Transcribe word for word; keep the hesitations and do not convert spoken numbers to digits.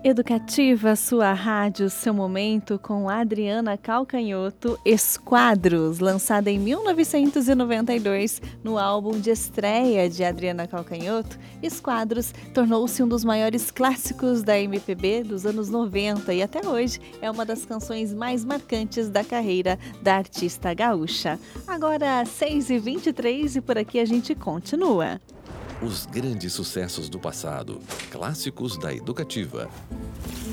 Educativa, sua rádio, seu momento com Adriana Calcanhoto, Esquadros, lançada em mil novecentos e noventa e dois no álbum de estreia de Adriana Calcanhoto. Esquadros tornou-se um dos maiores clássicos da M P B dos anos noventa e até hoje é uma das canções mais marcantes da carreira da artista gaúcha. Agora, seis e vinte e três e por aqui a gente continua. Os grandes sucessos do passado, clássicos da Educativa.